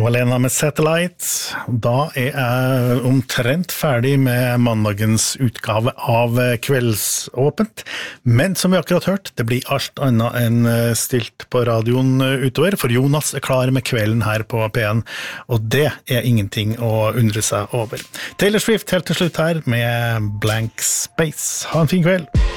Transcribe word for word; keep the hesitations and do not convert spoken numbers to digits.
Alena med Satellite. Da er jeg omtrent ferdig med mandagens utgave av Kveldsåpent. Men som vi akkurat hørt, det blir alt annet enn stilt på radioen utover, for Jonas er klar med kvelden her på P en, og det er ingenting å undre seg over. Taylor Swift helt til slutt her med Blank Space. Ha en fin kveld!